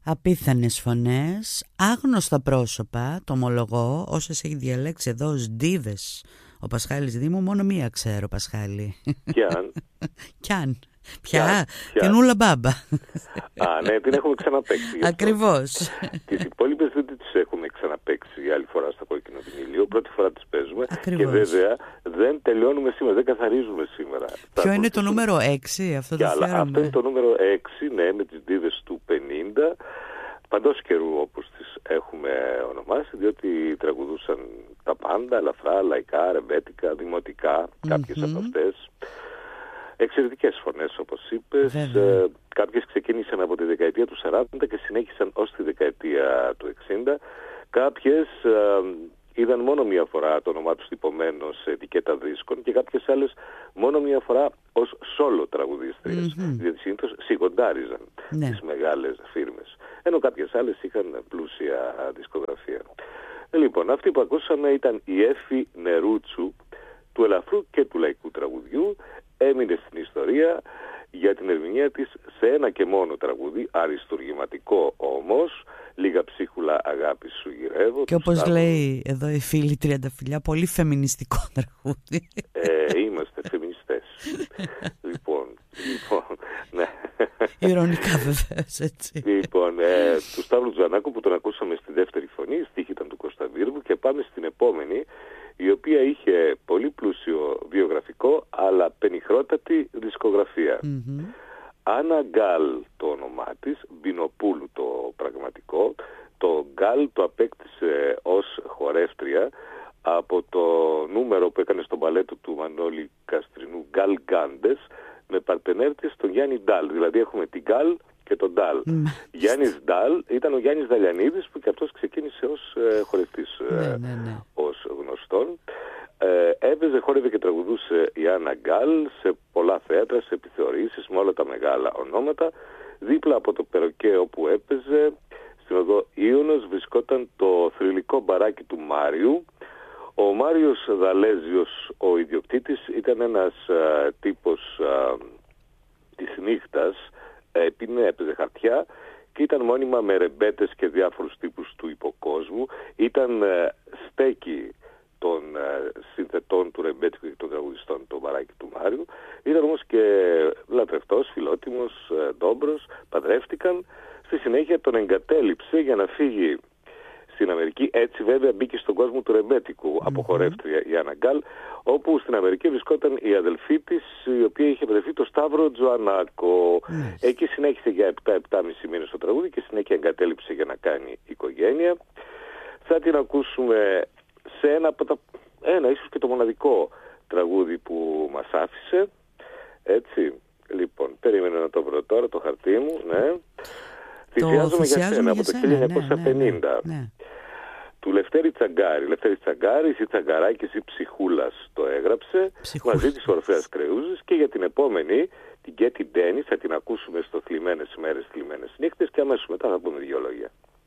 Απίθανες φωνές, άγνωστα πρόσωπα, το ομολογώ, όσες έχει διαλέξει εδώ ως ντίβες ο Πασχάλης Δήμου, μόνο μία ξέρω, Πασχάλη. Κι αν. Ποια? Την Ούλα Μπάμπα. Ναι, την έχουμε ξαναπαίξει. Ακριβώς. Τις υπόλοιπες δεν τις έχουμε ξαναπαίξει η άλλη φορά στο Κόκκινο Βινίλιο. Πρώτη φορά τις παίζουμε. Ακριβώς. Και βέβαια δεν τελειώνουμε σήμερα, δεν καθαρίζουμε σήμερα. Ποιο είναι το νούμερο 6, αυτό το φέραμε. Αυτό είναι το νούμερο 6, ναι, με τις ντίβες του 50. Παντός καιρού, όπως τις έχουμε ονομάσει, διότι τραγουδούσαν τα πάντα, ελαφρά, λαϊκά, ρεμπέτικα, δημοτικά, κάποιες από αυτές. Εξαιρετικές φωνές, όπως είπες. Κάποιες ξεκίνησαν από τη δεκαετία του 40 και συνέχισαν ως τη δεκαετία του 60. Κάποιες είδαν μόνο μία φορά το όνομά τους τυπωμένο σε ετικέτα δίσκων και κάποιες άλλες μόνο μία φορά ως solo τραγουδίστριες. Δηλαδή συνήθως σιγοντάριζαν τις μεγάλες φίρμες. Ενώ κάποιες άλλες είχαν πλούσια δισκογραφία. Λοιπόν, αυτή που ακούσαμε ήταν η Έφη Νερούτσου, του ελαφρού και του λαϊκού τραγουδιού. Έμεινε στην ιστορία για την ερμηνεία της σε ένα και μόνο τραγούδι, αριστουργηματικό όμως, λίγα ψίχουλα αγάπη σου γυρεύω. Και όπως λέει εδώ η φίλη Τριανταφυλλιά, πολύ φεμινιστικό τραγούδι. Είμαστε φεμινιστές. λοιπόν, ναι. Ειρωνικά βεβαίως, έτσι. Λοιπόν, του Σταύρου Τζανάκου που τον ακούσαμε στη δεύτερη φωνή, η στίχη ήταν του Κώστα Βίργου, και πάμε στην επόμενη, η οποία είχε πολύ πλούσιο βιογραφικό αλλά πενιχρότατη δισκογραφία. Άννα Γκάλ το όνομά της, Μπινοπούλου το πραγματικό. Το Γκάλ το απέκτησε ως χορεύτρια από το νούμερο που έκανε στο μπαλέτο του Μανώλη Καστρινού, Γκάλ Γκάντες, με παρτενέρ της τον Γιάννη Ντάλ. Δηλαδή έχουμε την Γκάλ και τον Ντάλ. Γιάννης Ντάλ ήταν ο Γιάννης Δαλιανίδης, που και αυτός ξεκίνησε ως χορευτής, ως γνωστόν. Έπαιζε, χόρευε και τραγουδούσε η Άννα Γκάλ σε πολλά θέατρα, σε επιθεωρήσεις με όλα τα μεγάλα ονόματα. Δίπλα από το περοκέ όπου έπαιζε, στην οδό Ίωνος, βρισκόταν το θρυλικό μπαράκι του Μάριου. Ο Μάριος Δαλέζιος, ο ιδιοκτήτης, ήταν ένας τύπος της νύχτας, έπαιζε χαρτιά και ήταν μόνιμα με ρεμπέτες και διάφορους τύπους του υποκόσμου. Ήταν στέκι των συνθετών του ρεμπέτικου και των τραγουδιστών, το μπαράκι του Μάριου. Ήταν όμως και λατρευτός, φιλότιμος, ντόμπρος, παντρεύτηκαν. Στη συνέχεια τον εγκατέλειψε για να φύγει στην Αμερική. Έτσι βέβαια μπήκε στον κόσμο του ρεμπέτικου από χορεύτρια η Άννα Γκάλ, όπου στην Αμερική βρισκόταν η αδελφή της, η οποία είχε βρεθεί το Σταύρο Τζοανάκο. Εκεί συνέχισε για 7-7,5 μήνες το τραγούδι και συνέχεια εγκατέλειψε για να κάνει οικογένεια. Θα την ακούσουμε σε ένα ίσως και το μοναδικό τραγούδι που μας άφησε. Έτσι, λοιπόν, περίμενα να το βρω τώρα το χαρτί μου, ναι. Θυσιάζομαι για σένα από το 1950. Του Λευτέρη Τσαγκάρη. Λευτέρη Τσαγκάρη, η Τσαγκαράκης η Ψυχούλας το έγραψε, μαζί της Ορφέας Κρεούζης, και για την επόμενη, την Κέτι Ντένις, θα την ακούσουμε στο Θλιμμένες ημέρες, θλιμμένες νύχτες, και αμέσως μετά θα πούμε δύο λόγια.